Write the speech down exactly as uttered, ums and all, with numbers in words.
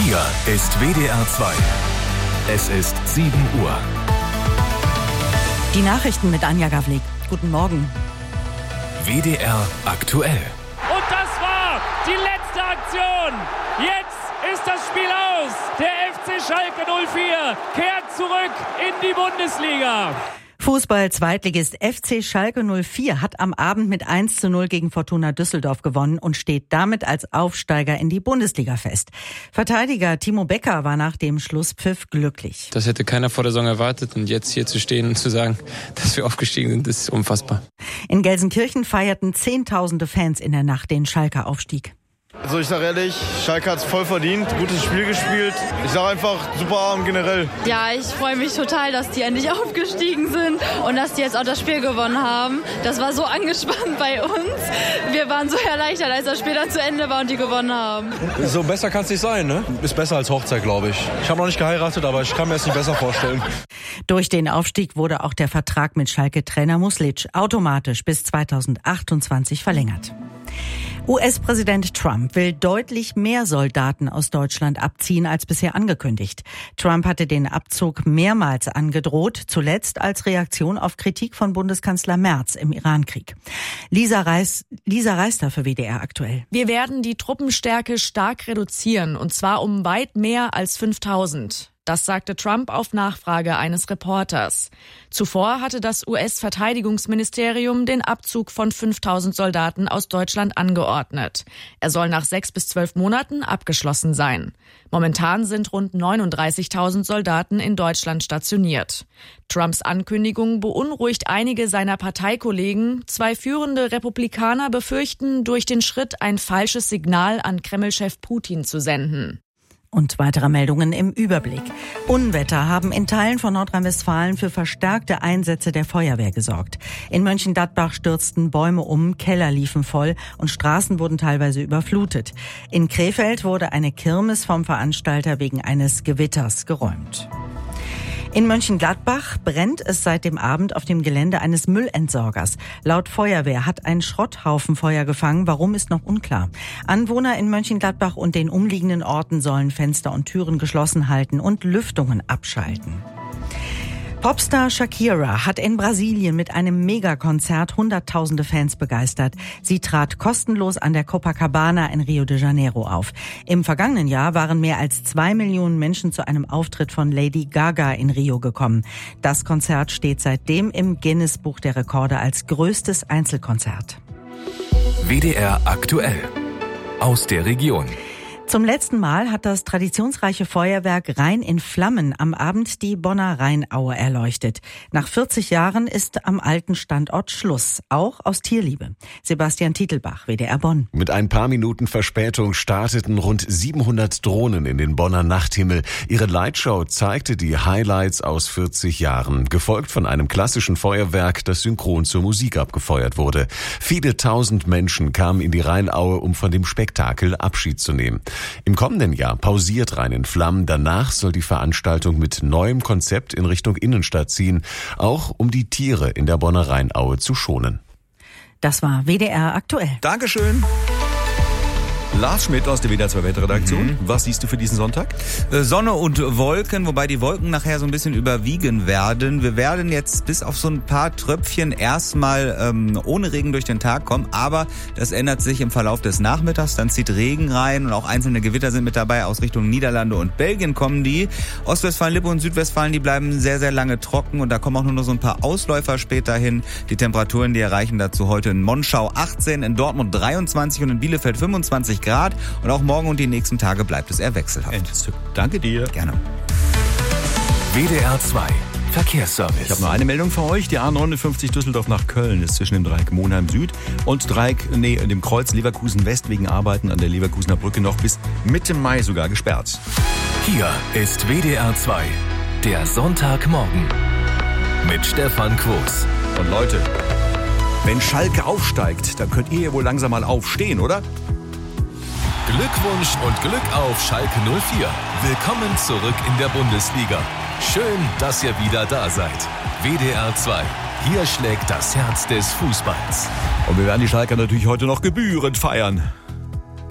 Hier ist W D R zwei. Es ist sieben Uhr. Die Nachrichten mit Anja Gawlik. Guten Morgen. W D R aktuell. Und das war die letzte Aktion. Jetzt ist das Spiel aus. Der F C Schalke null vier kehrt zurück in die Bundesliga. Fußball-Zweitligist F C Schalke null vier hat am Abend mit eins zu null gegen Fortuna Düsseldorf gewonnen und steht damit als Aufsteiger in die Bundesliga fest. Verteidiger Timo Becker war nach dem Schlusspfiff glücklich. Das hätte keiner vor der Saison erwartet und jetzt hier zu stehen und zu sagen, dass wir aufgestiegen sind, ist unfassbar. In Gelsenkirchen feierten Zehntausende Fans in der Nacht den Schalker Aufstieg. Also ich sage ehrlich, Schalke hat es voll verdient, gutes Spiel gespielt. Ich sage einfach, super Abend generell. Ja, ich freue mich total, dass die endlich aufgestiegen sind und dass die jetzt auch das Spiel gewonnen haben. Das war so angespannt bei uns. Wir waren so erleichtert, als das Spiel dann zu Ende war und die gewonnen haben. So besser kann es nicht sein, ne? Ist besser als Hochzeit, glaube ich. Ich habe noch nicht geheiratet, aber ich kann mir es nicht besser vorstellen. Durch den Aufstieg wurde auch der Vertrag mit Schalke-Trainer Muslic automatisch bis zweitausendachtundzwanzig verlängert. U S-Präsident Trump will deutlich mehr Soldaten aus Deutschland abziehen als bisher angekündigt. Trump hatte den Abzug mehrmals angedroht, zuletzt als Reaktion auf Kritik von Bundeskanzler Merz im Irankrieg. Lisa Reis, Lisa Reister für W D R aktuell. Wir werden die Truppenstärke stark reduzieren, und zwar um weit mehr als fünftausend. Das sagte Trump auf Nachfrage eines Reporters. Zuvor hatte das U S-Verteidigungsministerium den Abzug von fünftausend Soldaten aus Deutschland angeordnet. Er soll nach sechs bis zwölf Monaten abgeschlossen sein. Momentan sind rund neununddreißigtausend Soldaten in Deutschland stationiert. Trumps Ankündigung beunruhigt einige seiner Parteikollegen. Zwei führende Republikaner befürchten, durch den Schritt ein falsches Signal an Kreml-Chef Putin zu senden. Und weitere Meldungen im Überblick. Unwetter haben in Teilen von Nordrhein-Westfalen für verstärkte Einsätze der Feuerwehr gesorgt. In Mönchengladbach stürzten Bäume um, Keller liefen voll und Straßen wurden teilweise überflutet. In Krefeld wurde eine Kirmes vom Veranstalter wegen eines Gewitters geräumt. In Mönchengladbach brennt es seit dem Abend auf dem Gelände eines Müllentsorgers. Laut Feuerwehr hat ein Schrotthaufen Feuer gefangen. Warum, ist noch unklar. Anwohner in Mönchengladbach und den umliegenden Orten sollen Fenster und Türen geschlossen halten und Lüftungen abschalten. Popstar Shakira hat in Brasilien mit einem Megakonzert hunderttausende Fans begeistert. Sie trat kostenlos an der Copacabana in Rio de Janeiro auf. Im vergangenen Jahr waren mehr als zwei Millionen Menschen zu einem Auftritt von Lady Gaga in Rio gekommen. Das Konzert steht seitdem im Guinness-Buch der Rekorde als größtes Einzelkonzert. W D R aktuell. Aus der Region. Zum letzten Mal hat das traditionsreiche Feuerwerk Rhein in Flammen am Abend die Bonner Rheinaue erleuchtet. Nach vierzig Jahren ist am alten Standort Schluss, auch aus Tierliebe. Sebastian Titelbach, W D R Bonn. Mit ein paar Minuten Verspätung starteten rund siebenhundert Drohnen in den Bonner Nachthimmel. Ihre Lightshow zeigte die Highlights aus vierzig Jahren, gefolgt von einem klassischen Feuerwerk, das synchron zur Musik abgefeuert wurde. Viele tausend Menschen kamen in die Rheinaue, um von dem Spektakel Abschied zu nehmen. Im kommenden Jahr pausiert Rhein in Flammen. Danach soll die Veranstaltung mit neuem Konzept in Richtung Innenstadt ziehen, auch um die Tiere in der Bonner Rheinaue zu schonen. Das war W D R aktuell. Dankeschön. Lars Schmidt aus der W D R zwei Wetterredaktion. Mhm. Was siehst du für diesen Sonntag? Sonne und Wolken, wobei die Wolken nachher so ein bisschen überwiegen werden. Wir werden jetzt bis auf so ein paar Tröpfchen erstmal ähm, ohne Regen durch den Tag kommen, aber das ändert sich im Verlauf des Nachmittags. Dann zieht Regen rein und auch einzelne Gewitter sind mit dabei. Aus Richtung Niederlande und Belgien kommen die. Ostwestfalen, Lippe und Südwestfalen, die bleiben sehr, sehr lange trocken und da kommen auch nur noch so ein paar Ausläufer später hin. Die Temperaturen, die erreichen dazu heute in Monschau achtzehn, in Dortmund dreiundzwanzig und in Bielefeld fünfundzwanzig Grad. Und auch morgen und die nächsten Tage bleibt es eher wechselhaft. Danke dir. Gerne. W D R zwei Verkehrsservice. Ich habe nur eine Meldung für euch. Die A neunundfünfzig Düsseldorf nach Köln ist zwischen dem Dreieck Monheim Süd und Dreieck, nee, dem Kreuz Leverkusen West wegen Arbeiten an der Leverkusener Brücke noch bis Mitte Mai sogar gesperrt. Hier ist W D R zwei, der Sonntagmorgen mit Stefan Quos. Und Leute, wenn Schalke aufsteigt, dann könnt ihr ja wohl langsam mal aufstehen, oder? Glückwunsch und Glück auf Schalke null vier. Willkommen zurück in der Bundesliga. Schön, dass ihr wieder da seid. W D R zwei. Hier schlägt das Herz des Fußballs. Und wir werden die Schalker natürlich heute noch gebührend feiern.